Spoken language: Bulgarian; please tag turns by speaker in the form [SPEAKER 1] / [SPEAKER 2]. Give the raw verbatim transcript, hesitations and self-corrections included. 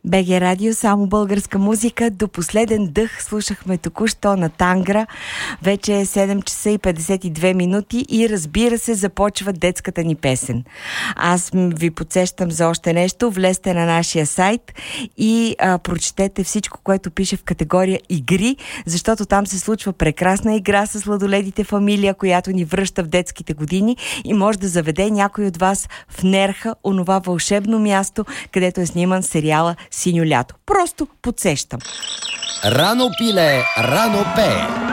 [SPEAKER 1] БГ Радио, само българска музика. До последен дъх слушахме току-що на Тангра. Вече е седем часа и петдесет и две минути и разбира се, започва детската ни песен. Аз ви подсещам за още нещо. Влезте на нашия сайт и а, прочетете всичко, което пише в категория игри, защото там се случва прекрасна игра с сладоледите фамилия, която ни връща в детските години и може да заведе някой от вас в Нерха, онова вълшебно място, където е сниман сериала Синьо лято. Просто подсещам.
[SPEAKER 2] Рано пиле, рано пее.